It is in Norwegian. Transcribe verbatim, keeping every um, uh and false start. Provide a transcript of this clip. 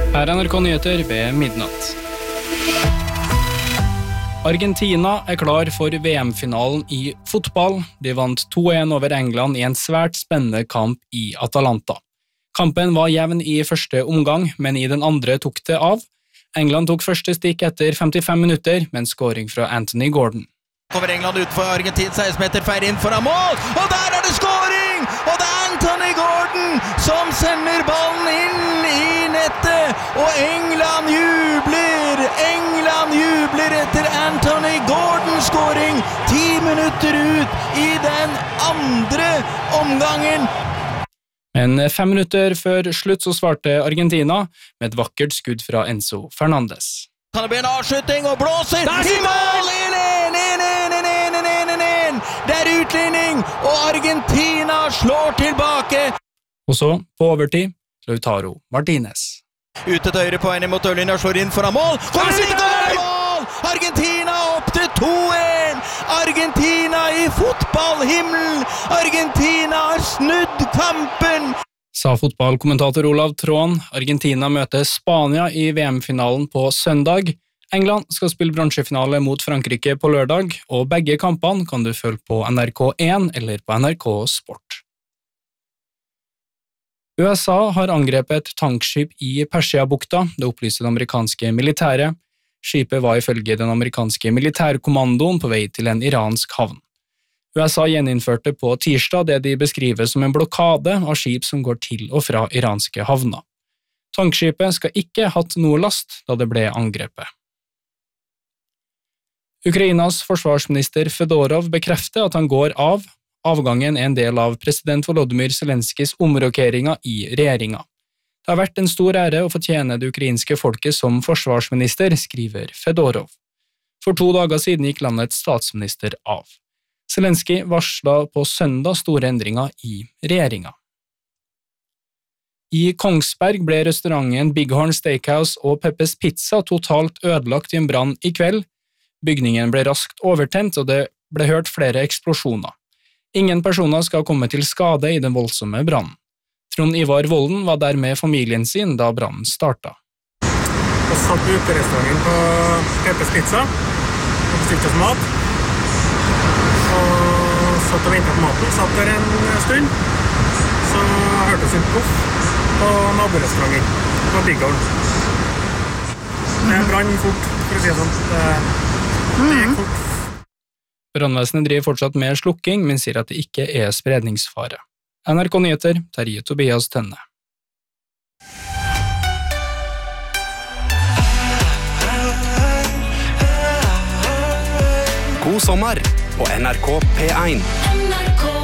Her er N R K Nyheter ved midnatt. Argentina er klar for V M-finalen i fotball. De vant to en over England i en svært spennende kamp i Atalanta. Kampen var jevn i første omgang, men i den andre tok det av. England tok første stikk etter femtifem minutter, med en scoring fra Anthony Gordon. Kommer England ut for Argentin, seksten meter feir inn foran mål, og der er det scoring! Og det er Anthony Gordon som sender ballen inn i nettet, og England jubler! England jubler etter Anthony Gordon-scoring ti minutter ut i den andre omgangen. Men fem minutter før slutt så svarte Argentina med et vakkert skudd fra Enzo Fernandes. Kan det bli en avslutning og blåser i mål! Det er utligning, og Argentina slår tilbake. Og så, på overtid, Lautaro Martinez. Ut et høyre på en mot dørlinja, slår inn foran mål. Kommer inn i mål! Argentina opp til to en! Argentina i fotballhimmelen! Argentina har snudd kampen! Sa fotballkommentator Olav Trån. Argentina møter Spania i V M-finalen på søndag. England skal spille bronsefinale mot Frankrike på lørdag, og begge kampene kan du følge på N R K én eller på N R K Sport. U S A har angrepet et tankskip i Persiabukta, det opplyser det amerikanske militæret. Skipet var ifølge den amerikanske militærkommandoen på vei til en iransk havn. U S A gjeninnførte på tirsdag det de beskriver som en blokade av skip som går til og fra iranske havner. Tankskipet skal ikke hatt noe last da det ble angrepet. Ukrainas forsvarsminister Fedorov bekrefter at han går av. Avgangen er en del av president Volodymyr Zelenskis omrokeringer i regjeringa. Det har vært en stor ære å få tjene det ukrainske folket som forsvarsminister, skriver Fedorov. For to dager siden gikk landets statsminister av. Zelensky varslet på søndag store endringer i regjeringa. I Kongsberg ble restauranten Bighorn Steakhouse og Peppes Pizza totalt ødelagt i en brann i kveld. Bygningen ble raskt overtent, og det ble hørt flere eksplosjoner. Ingen personer skal komme til skade i den voldsomme brannen. Trond Ivar Volden var der med familien sin da brannen startet. Vi satt på uterestauranten på Peppes Pizza og bestilte oss mat. Og satt og ventet på maten, satt der en stund. Så hørte vi en poff på naborestauranten på Bighorn. Det brann fort, for å si det sånn. Det Det gikk fort. Brannvesenet driver fortsatt med slukking, men sier at det ikke er spredningsfare. N R K Nyheter, Terje Tobias Tønne. God sommer på N R K P én.